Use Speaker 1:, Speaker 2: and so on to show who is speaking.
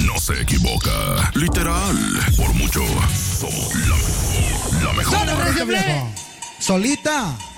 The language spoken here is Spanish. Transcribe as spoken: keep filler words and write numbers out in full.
Speaker 1: no se equivoca. Literal, por mucho, somos la mejor. La mejor.
Speaker 2: ¡Solita!